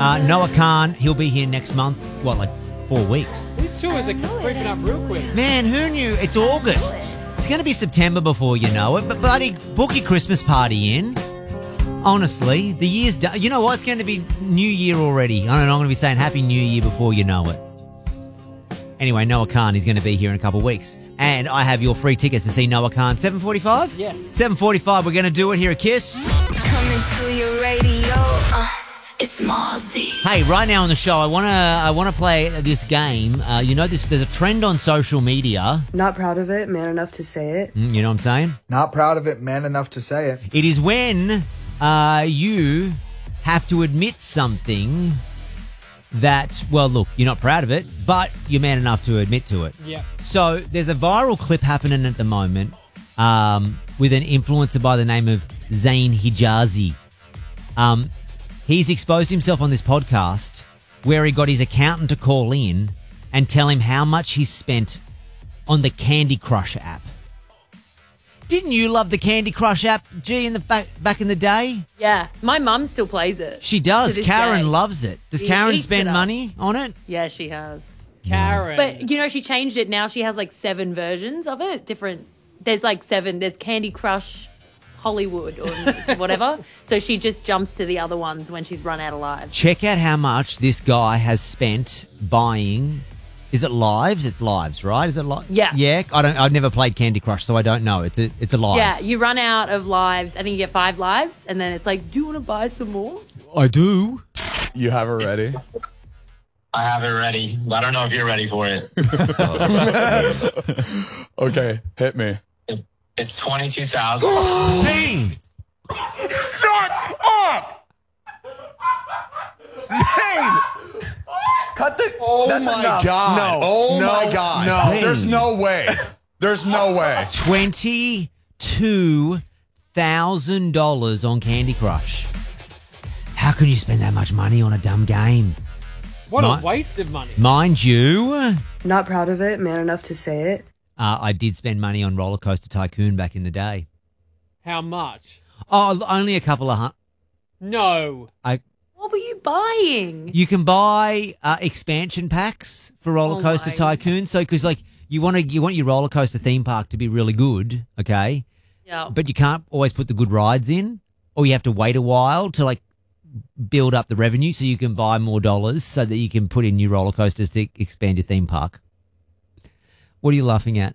Noah Khan, he'll be here next month. What, like 4 weeks? These tours are creeping up real quick. Man, who knew? It's August. It's going to be September before you know it. But bloody book your Christmas party in. Honestly, the year's done. You know what? It's going to be New Year already. I don't know. I'm going to be saying Happy New Year before you know it. Anyway, Noah Khan is going to be here in a couple of weeks. And I have your free tickets to see Noah Khan. 7:45? Yes. 7:45. We're going to do it here at Kiss. Coming to your radio, it's Mozzie. Hey, right now on the show, I wanna play this game. You know, there's a trend on social media. Not proud of it, man enough to say it. You know what I'm saying? Not proud of it, man enough to say it. It is when you have to admit something that, well, look, you're not proud of it, but you're man enough to admit to it. Yeah. So there's a viral clip happening at the moment with an influencer by the name of Zayn Hijazi. He's exposed himself on this podcast where he got his accountant to call in and tell him how much he spent on the Candy Crush app. Didn't you love the Candy Crush app, G, in the back in the day? Yeah, my mum still plays it. She does. To this Karen day. loves it. Does She Karen eats spend it up. money on it? Yeah, she has. Karen. But, you know, she changed it. Now she has, like, 7 versions of it. Different. There's, like, 7. There's Candy Crush Hollywood or whatever. So she just jumps to the other ones when she's run out of lives. Check out how much this guy has spent buying. Is it lives? It's lives, right? Is it lives? Yeah. Yeah. I've never played Candy Crush, so I don't know. It's a lives. Yeah, you run out of lives. I think you get 5 lives, and then it's like, do you want to buy some more? I do. You have it ready? I have it ready, but I don't know if you're ready for it. Okay, hit me. It's 22,000. Zane! Shut up! Zane! Cut the... Oh that's my enough. God. No. Oh no, my God. No. There's no way. There's no way. $22,000 on Candy Crush. How can you spend that much money on a dumb game? What a waste of money. Mind you, Not proud of it, man enough to say it. I did spend money on Roller Coaster Tycoon back in the day. How much? Oh, only a couple of No. What were you buying? You can buy expansion packs for Roller Coaster my. Tycoon. So, because like you want your roller coaster theme park to be really good, okay? Yeah. But you can't always put the good rides in, or you have to wait a while to like build up the revenue so you can buy more dollars so that you can put in new roller coasters to expand your theme park. What are you laughing at?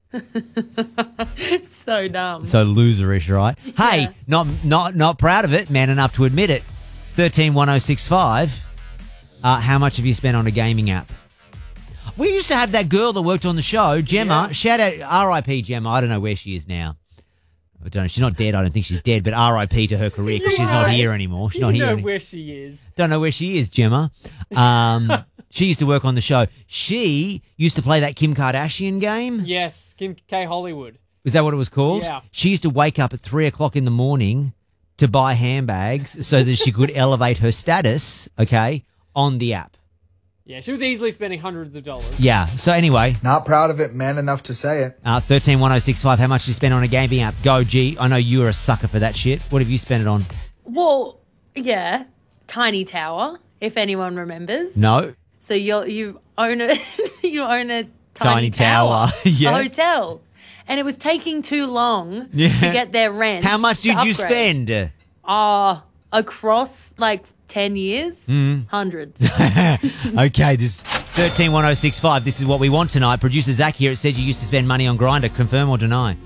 So dumb. So loserish, right? Hey, not proud of it, man enough to admit it. 131065. How much have you spent on a gaming app? We used to have that girl that worked on the show, Gemma. Yeah. Shout out R.I.P. Gemma. I don't know where she is now. I don't know. She's not dead. I don't think she's dead, but R.I.P. to her career because she's not here anymore. She's not You here know anymore. where she is. Don't know where she is, Gemma. She used to work on the show. She used to play that Kim Kardashian game. Yes, Kim K. Hollywood. Is that what it was called? Yeah. She used to wake up at 3 o'clock in the morning to buy handbags so that she could elevate her status, okay, on the app. Yeah, she was easily spending hundreds of dollars. Yeah. So anyway, Not proud of it, man enough to say it. 131065. How much did you spend on a gaming app? Go, G. I know you're a sucker for that shit. What have you spent it on? Well, yeah, Tiny Tower, if anyone remembers. No. So you own a you own a Tiny tiny, tower. Yeah. a hotel, and it was taking too long Yeah. to get their rent. How much to did you upgrade. spend? Across like 10 years, hundreds. Okay, this 131065. This is what we want tonight. Producer Zach here. It said you used to spend money on Grindr. Confirm or deny?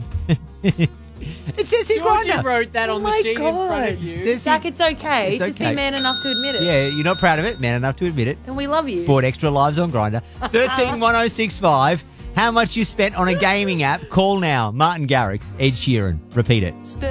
It says here Georgia Grindr. wrote that on the my sheet in front of God. you. Says Zach, here- it's okay. It's Just okay. be man enough to admit it. Yeah, you're not proud of it. Man enough to admit it. And we love you. Bought extra lives on Grindr. 131065. How much you spent on a gaming app? Call now. Martin Garrix, Ed Sheeran. Repeat it.